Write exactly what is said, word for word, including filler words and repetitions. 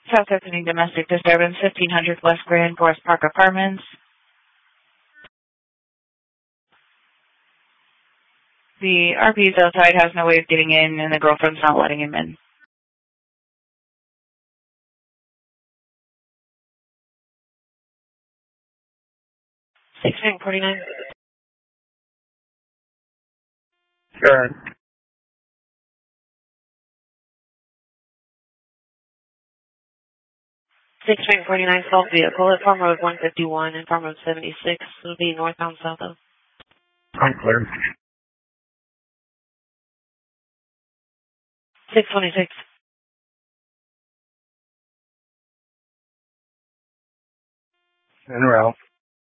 South Opening Domestic Disturbance, fifteen hundred West Grand Forest Park Apartments. The R P is outside, has no way of getting in, and the girlfriend's not letting him in. sixteen forty-nine. Sure. sixteen forty-nine, Salt Vehicle at Farm Road one fifty-one and Farm Road seventy-six. It'll be northbound, south of. I'm clear. six twenty-six. En route.